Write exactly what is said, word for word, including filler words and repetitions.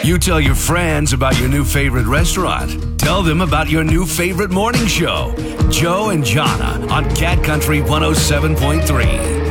You tell your friends about your new favorite restaurant. Tell them about your new favorite morning show. Joe and Jana on Cat Country one oh seven point three.